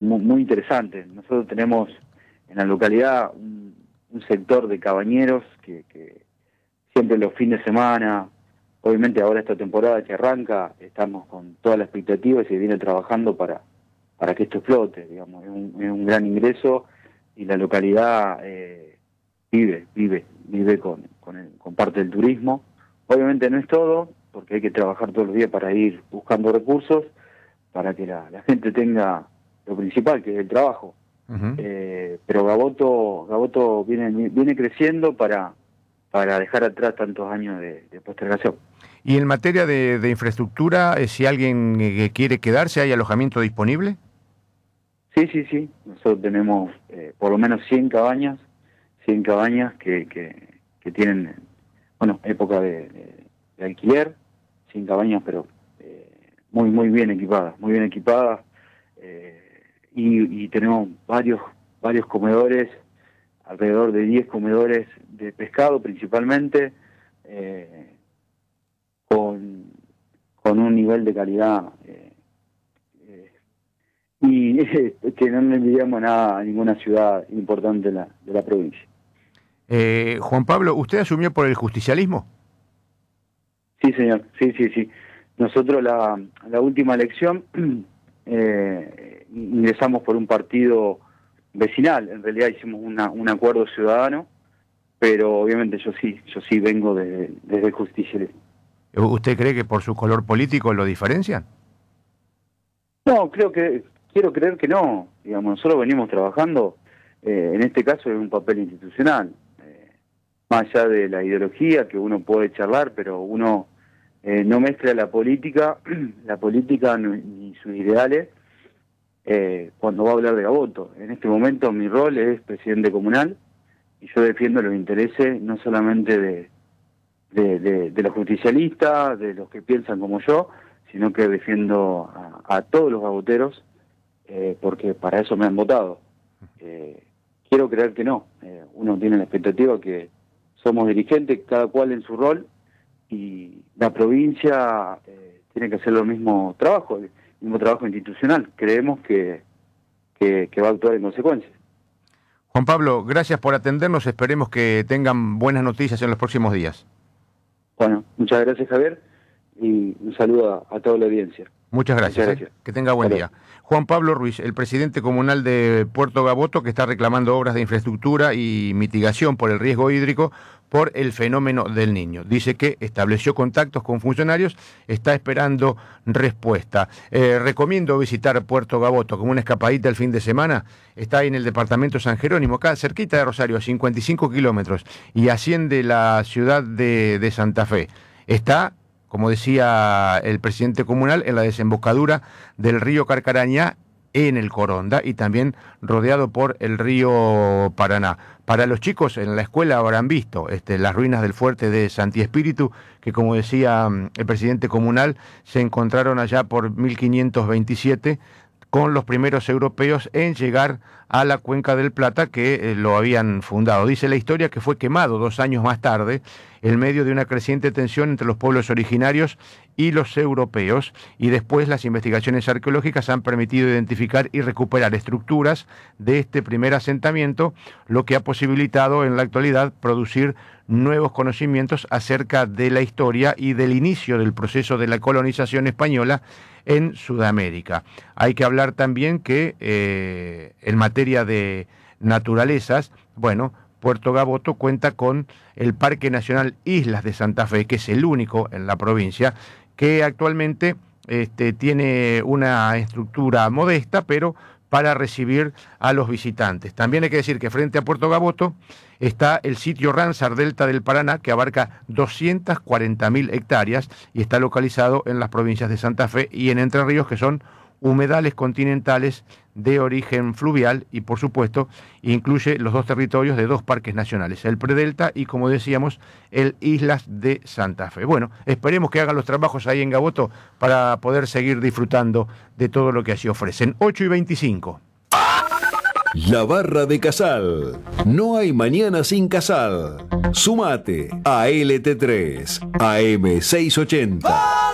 muy interesante. Nosotros tenemos en la localidad un sector de cabañeros que siempre los fines de semana, obviamente ahora esta temporada que arranca, estamos con toda la expectativa y se viene trabajando para que esto explote, digamos. Es un gran ingreso y la localidad vive con parte del turismo. Obviamente no es todo, porque hay que trabajar todos los días para ir buscando recursos, para que la gente tenga lo principal, que es el trabajo. Uh-huh. Pero Gaboto viene creciendo para dejar atrás tantos años de postergación. Y en materia de infraestructura, si alguien quiere quedarse, ¿hay alojamiento disponible? Sí. Nosotros tenemos por lo menos 100 cabañas que tienen, época de alquiler, 100 cabañas, pero muy bien equipadas, y tenemos varios comedores, alrededor de 10 comedores de pescado principalmente, con un nivel de calidad y que no le envidiamos nada a ninguna ciudad importante de la provincia. Juan Pablo, ¿usted asumió por el justicialismo? Sí, señor, sí. Nosotros la última elección ingresamos por un partido vecinal. En realidad hicimos un acuerdo ciudadano, pero obviamente yo sí vengo desde el justicialismo. ¿Usted cree que por su color político lo diferencian? No, quiero creer que no. Digamos, nosotros venimos trabajando, en este caso, en un papel institucional. Más allá de la ideología que uno puede charlar, pero uno no mezcla la política ni sus ideales cuando va a hablar de Gaboto. En este momento mi rol es presidente comunal y yo defiendo los intereses no solamente de los justicialistas, de los que piensan como yo, sino que defiendo a todos los gaboteros, porque para eso me han votado. Quiero creer que no. Uno tiene la expectativa que somos dirigentes, cada cual en su rol, y la provincia tiene que hacer el mismo trabajo institucional. Creemos que va a actuar en consecuencia. Juan Pablo, gracias por atendernos. Esperemos que tengan buenas noticias en los próximos días. Bueno, muchas gracias, Javier, y un saludo a toda la audiencia. Muchas gracias. Que tenga buen día. Juan Pablo Ruiz, el presidente comunal de Puerto Gaboto, que está reclamando obras de infraestructura y mitigación por el riesgo hídrico por el fenómeno del Niño. Dice que estableció contactos con funcionarios, está esperando respuesta. Recomiendo visitar Puerto Gaboto como una escapadita el fin de semana. Está ahí en el departamento San Jerónimo, acá cerquita de Rosario, a 55 kilómetros, y asciende la ciudad de Santa Fe. Está, como decía el presidente comunal, en la desembocadura del río Carcarañá, en el Coronda, y también rodeado por el río Paraná. Para los chicos en la escuela habrán visto las ruinas del fuerte de Santi Espíritu, que, como decía el presidente comunal, se encontraron allá por 1527 con los primeros europeos en llegar a la Cuenca del Plata, que lo habían fundado. Dice la historia que fue quemado 2 años más tarde, en medio de una creciente tensión entre los pueblos originarios y los europeos, y después las investigaciones arqueológicas han permitido identificar y recuperar estructuras de este primer asentamiento, lo que ha posibilitado en la actualidad producir nuevos conocimientos acerca de la historia y del inicio del proceso de la colonización española en Sudamérica. Hay que hablar también que en materia de naturalezas, Puerto Gaboto cuenta con el Parque Nacional Islas de Santa Fe, que es el único en la provincia, que actualmente tiene una estructura modesta, pero para recibir a los visitantes. También hay que decir que frente a Puerto Gaboto está el sitio Ramsar Delta del Paraná, que abarca 240.000 hectáreas y está localizado en las provincias de Santa Fe y en Entre Ríos, que son humedales continentales de origen fluvial y, por supuesto, incluye los 2 territorios de 2 parques nacionales, el Predelta y, como decíamos, el Islas de Santa Fe. Bueno, esperemos que hagan los trabajos ahí en Gaboto para poder seguir disfrutando de todo lo que allí ofrecen. 8:25. La Barra de Casal. No hay mañana sin Casal. Sumate a LT3, AM 680.